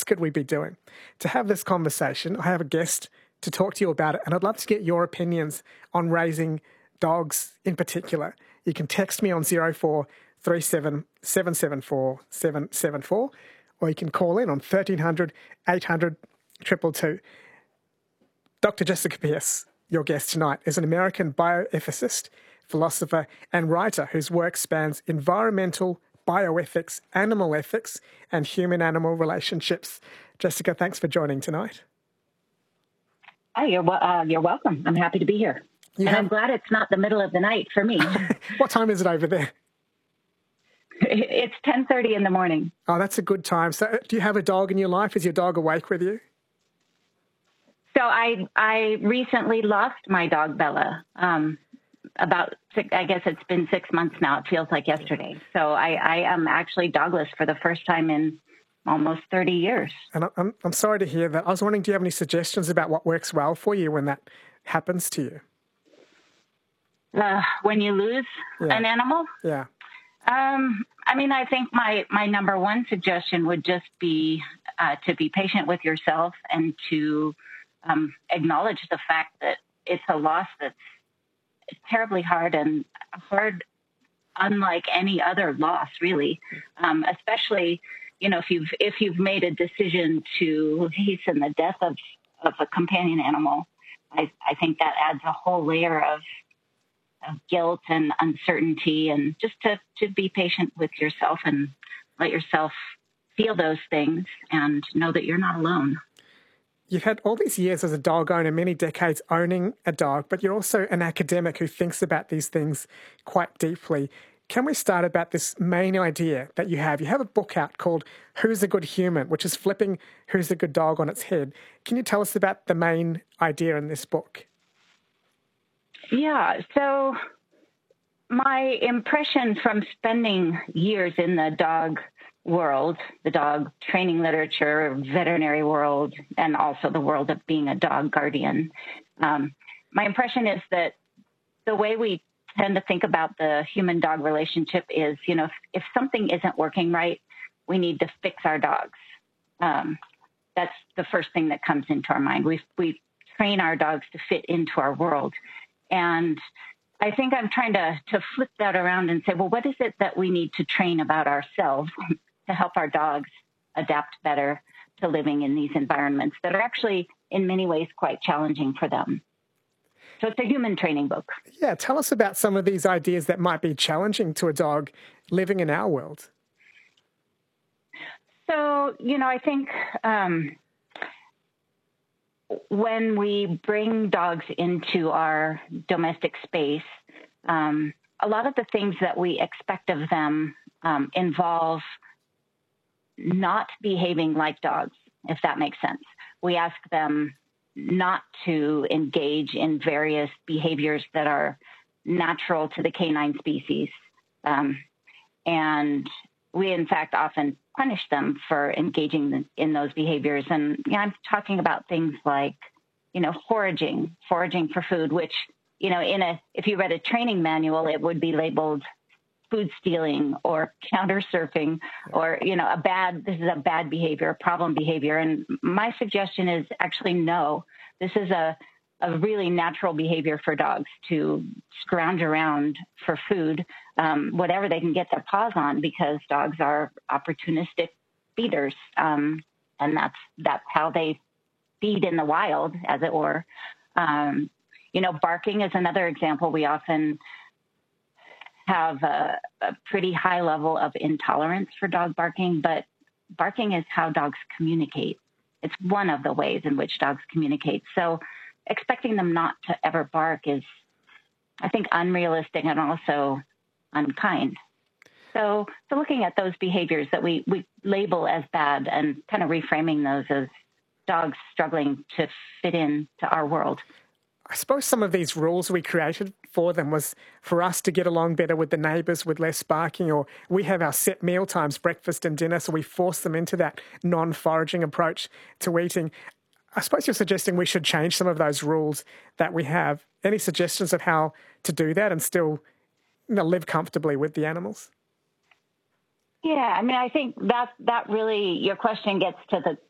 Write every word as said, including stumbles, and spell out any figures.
else could we be doing? To have this conversation, I have a guest to talk to you about it, and I'd love to get your opinions on raising dogs in particular. You can text me on zero four three seven, seven seven four, seven seven four, or you can call in on thirteen hundred, eight hundred, two two two. Doctor Jessica Pearce, your guest tonight, is an American bioethicist, philosopher and writer whose work spans environmental, bioethics, animal ethics, and human-animal relationships. Jessica, thanks for joining tonight. Hi, you're, uh, you're welcome. I'm happy to be here. You and have... I'm glad it's not the middle of the night for me. What time is it over there? It's ten thirty in the morning. Oh, that's a good time. So do you have a dog in your life? Is your dog awake with you? So I I recently lost my dog, Bella. Um, about, six, I guess it's been six months now. It feels like yesterday. So I, I am actually dogless for the first time in almost thirty years. And I'm, I'm sorry to hear that. I was wondering, do you have any suggestions about what works well for you when that happens to you? Uh, when you lose yeah. an animal? Yeah. Um, I mean, I think my, my number one suggestion would just be uh, to be patient with yourself and to um, acknowledge the fact that it's a loss that's terribly hard and hard, unlike any other loss, really. Um, especially, you know, if you've if you've made a decision to hasten the death of, of a companion animal, I, I think that adds a whole layer of of guilt and uncertainty, and just to, to be patient with yourself and let yourself feel those things and know that you're not alone. You've had all these years as a dog owner, many decades owning a dog, but you're also an academic who thinks about these things quite deeply. Can we start about this main idea that you have? You have a book out called Who's a Good Human, which is flipping Who's a Good Dog on its head. Can you tell us about the main idea in this book? Yeah, so my impression from spending years in the dog world, the dog training literature, veterinary world, and also the world of being a dog guardian, um, my impression is that the way we tend to think about the human-dog relationship is, you know, if, if something isn't working right, we need to fix our dogs. Um, that's the first thing that comes into our mind. We we train our dogs to fit into our world. And I think I'm trying to, to flip that around and say, well, what is it that we need to train about ourselves to help our dogs adapt better to living in these environments that are actually, in many ways, quite challenging for them? So it's a human training book. Yeah, tell us about some of these ideas that might be challenging to a dog living in our world. So, you know, I think um, when we bring dogs into our domestic space, um, a lot of the things that we expect of them um, involve not behaving like dogs, if that makes sense. We ask them not to engage in various behaviors that are natural to the canine species. Um, and we, in fact, often punish them for engaging in those behaviors. And you know, I'm talking about things like, you know, foraging, foraging for food, which, you know, in a, if you read a training manual, it would be labeled food stealing or counter surfing or, you know, a bad, this is a bad behavior, a problem behavior. And my suggestion is actually, no, this is a, a really natural behavior for dogs to scrounge around for food, um, whatever they can get their paws on, because dogs are opportunistic feeders. Um, and that's, that's how they feed in the wild, as it were. Um, you know, barking is another example. We often have a, a pretty high level of intolerance for dog barking, but barking is how dogs communicate. It's one of the ways in which dogs communicate. So expecting them not to ever bark is, I think, unrealistic and also unkind. So, so looking at those behaviors that we, we label as bad and kind of reframing those as dogs struggling to fit in to our world. I suppose some of these rules we created for them was for us to get along better with the neighbours with less barking, or we have our set meal times, breakfast and dinner, so we force them into that non-foraging approach to eating. I suppose you're suggesting we should change some of those rules that we have. Any suggestions of how to do that and still, you know, live comfortably with the animals? Yeah, I mean, I think that that really, your question gets to the